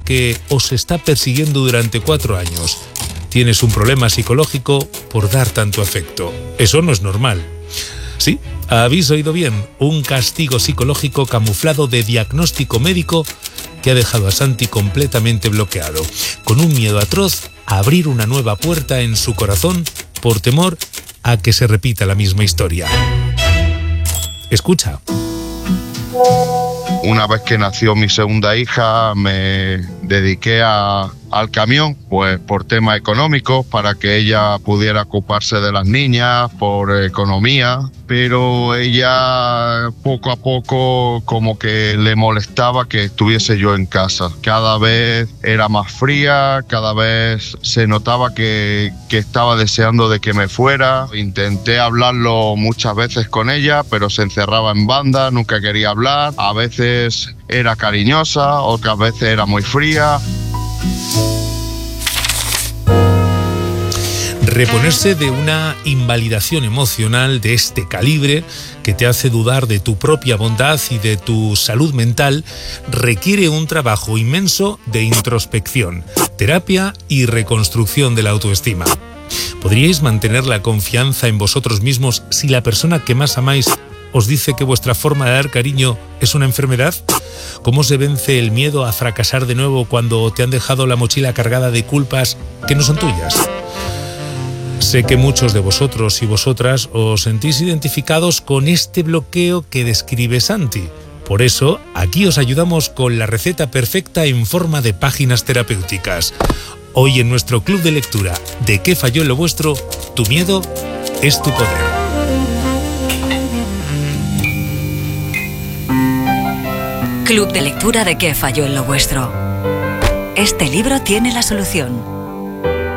que os está persiguiendo durante 4 años. Tienes un problema psicológico por dar tanto afecto. Eso no es normal. Sí, habéis oído bien, un castigo psicológico camuflado de diagnóstico médico que ha dejado a Santi completamente bloqueado, con un miedo atroz a abrir una nueva puerta en su corazón por temor a que se repita la misma historia. Escucha. Una vez que nació mi segunda hija, me dediqué al camión, pues por temas económicos, para que ella pudiera ocuparse de las niñas, por economía, pero ella poco a poco como que le molestaba que estuviese yo en casa. Cada vez era más fría, cada vez se notaba que estaba deseando de que me fuera. Intenté hablarlo muchas veces con ella, pero se encerraba en banda, nunca quería hablar. A veces era cariñosa, otras veces era muy fría. Reponerse de una invalidación emocional de este calibre, que te hace dudar de tu propia bondad y de tu salud mental, requiere un trabajo inmenso de introspección, terapia y reconstrucción de la autoestima. ¿Podríais mantener la confianza en vosotros mismos si la persona que más amáis os dice que vuestra forma de dar cariño es una enfermedad? ¿Cómo se vence el miedo a fracasar de nuevo cuando te han dejado la mochila cargada de culpas que no son tuyas? Sé que muchos de vosotros y vosotras os sentís identificados con este bloqueo que describe Santi. Por eso, aquí os ayudamos con la receta perfecta en forma de páginas terapéuticas. Hoy en nuestro club de lectura ¿De qué falló en lo vuestro? Tu miedo es tu poder. Club de lectura ¿De qué falló en lo vuestro? Este libro tiene la solución.